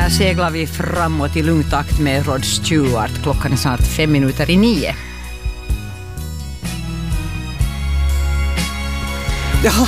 Här seglar vi framåt i lugn takt med Rod Stewart. Klockan är snart 8:05. Ja.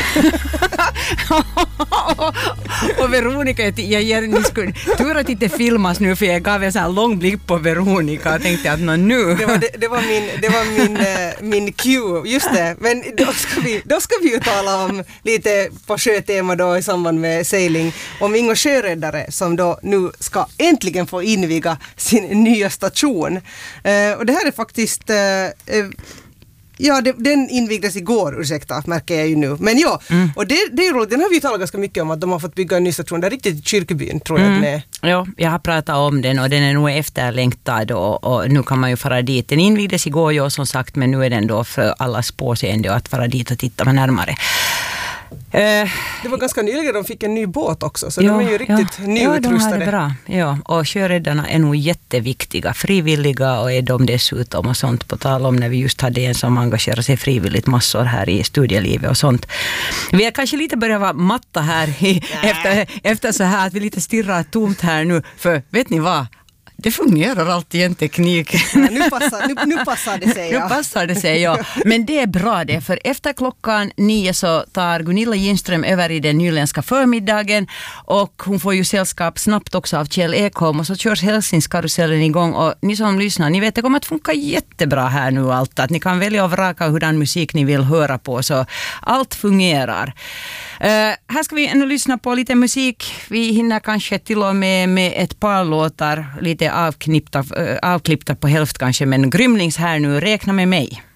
Och Veronica, jag ger tur att inte filmas nu, för jag gav en sån här lång blick på Veronica och tänkte att nu. Det var min cue, just det. Men då ska vi ju tala om lite på sjötema då i samband med sailing, om Ingo Sjöräddare som då nu ska äntligen få inviga sin nya station. Och det här är faktiskt... Ja, den invigdes igår, ursäkta, märker jag ju nu. Men ja, och det är ju roligt. Den har vi ju talat ganska mycket om, att de har fått bygga en ny station där riktigt i Kyrkebyn, tror jag den är. Ja, jag har pratat om den och den är nog efterlängtad och nu kan man ju fara dit. Den invigdes igår, ja, som sagt, men nu är den då för allas påseende att fara dit och titta närmare. Det var ganska nyligen de fick en ny båt också, så de är ju riktigt nyutrustade. Ja, de har det bra. Ja, och sjöräddarna är nog jätteviktiga, frivilliga, och är de dessutom och sånt, på tal om när vi just hade en som engagerar sig frivilligt massor här i studielivet och sånt. Vi är kanske lite börjat vara matta här efter så här att vi lite stirrar tomt här nu, för vet ni vad? Det fungerar alltid en teknik. Ja, nu passar det sig. Nu passar det sig, ja. Men det är bra det, för efter 9:00 så tar Gunilla Ginström över i den nyländska förmiddagen, och hon får ju sällskap snabbt också av Kjell Ekholm, och så körs Hälsingskarusellen igång, och ni som lyssnar, ni vet det kommer att funka jättebra här nu allt, att ni kan välja och vraka hurdan musik ni vill höra på, så allt fungerar. Här ska vi ännu lyssna på lite musik. Vi hinner kanske till och med ett par låtar, lite avklippta på hälft kanske, men Grymlings här nu, räkna med mig.